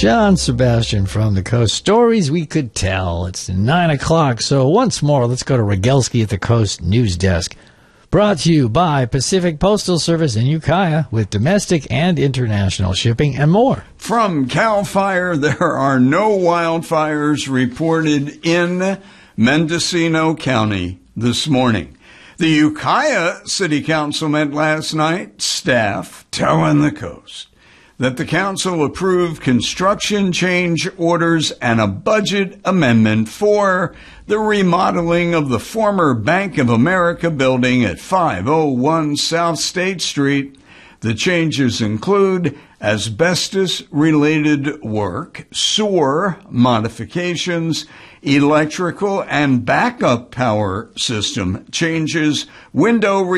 John Sebastian from the Coast. Stories we could tell. It's 9 o'clock, so once more, let's go to Rogelski at the Coast News Desk. Brought to you by Pacific Postal Service in Ukiah with domestic and international shipping and more. From CAL FIRE, there are no wildfires reported in Mendocino County this morning. The Ukiah City Council met last night, staff telling the Coast that the council approved construction change orders and a budget amendment for the remodeling of the former Bank of America building at 501 South State Street. The changes include asbestos-related work, sewer modifications, electrical and backup power system changes, window